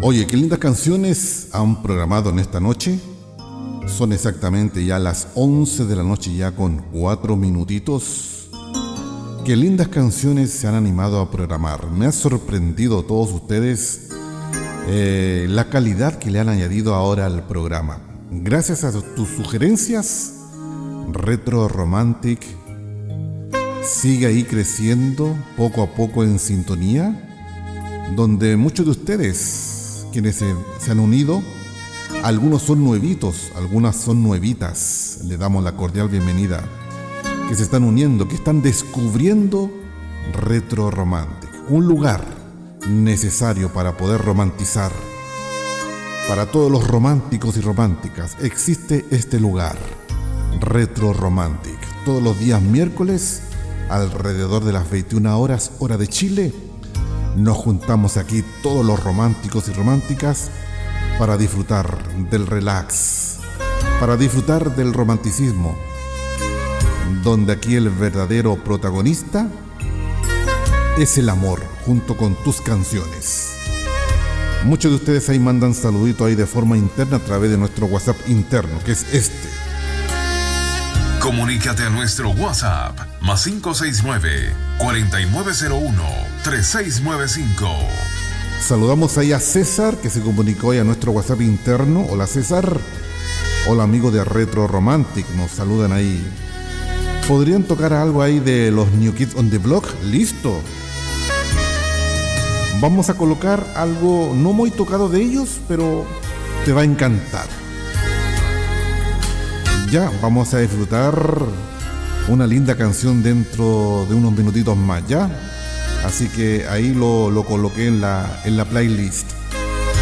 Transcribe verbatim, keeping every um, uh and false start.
Oye, qué lindas canciones han programado en esta noche. Son exactamente ya las once de la noche, ya con cuatro minutitos. Qué lindas canciones se han animado a programar. Me ha sorprendido a todos ustedes eh, la calidad que le han añadido ahora al programa. Gracias a tus sugerencias, Retro Romantic sigue ahí creciendo poco a poco en sintonía, donde muchos de ustedes, quienes se, se han unido, algunos son nuevitos, algunas son nuevitas, le damos la cordial bienvenida, que se están uniendo, que están descubriendo Retro Romantic, un lugar necesario para poder romantizar. Para todos los románticos y románticas existe este lugar, Retro Romantic, todos los días miércoles alrededor de las veintiuna horas hora de Chile. Nos juntamos aquí todos los románticos y románticas para disfrutar del relax, para disfrutar del romanticismo, donde aquí el verdadero protagonista es el amor, junto con tus canciones. Muchos de ustedes ahí mandan saluditos ahí de forma interna a través de nuestro WhatsApp interno, que es este. Comunícate a nuestro WhatsApp, más cinco seis nueve, cuatro nueve cero uno, tres seis nueve cinco. Saludamos ahí a César, que se comunicó ahí a nuestro WhatsApp interno. Hola César. Hola amigo de Retro Romantic, nos saludan ahí. ¿Podrían tocar algo ahí de los New Kids on the Block? Listo. Vamos a colocar algo no muy tocado de ellos, pero te va a encantar. Ya, vamos a disfrutar una linda canción dentro de unos minutitos más, ¿ya? Así que ahí lo, lo coloqué en la, en la playlist.